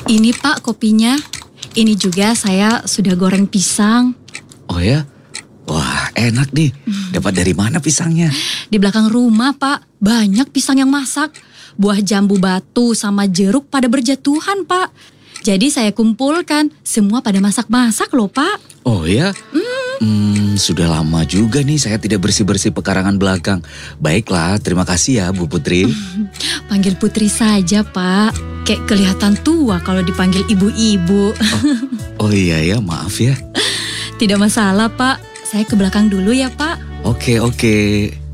Ini Pak kopinya. Ini juga saya sudah goreng pisang. Oh ya? Wah, enak nih. Dapat dari mana pisangnya? Di belakang rumah Pak, banyak pisang yang masak. Buah jambu batu sama jeruk pada berjatuhan Pak. Jadi saya kumpulkan, semua pada masak-masak loh Pak. Oh ya? Sudah lama juga nih saya tidak bersih-bersih pekarangan belakang. Baiklah, terima kasih ya Bu Putri. Panggil Putri saja Pak. Kayak kelihatan tua kalau dipanggil ibu-ibu. Oh iya ya, maaf ya. Tidak masalah Pak, saya ke belakang dulu ya Pak. Oke.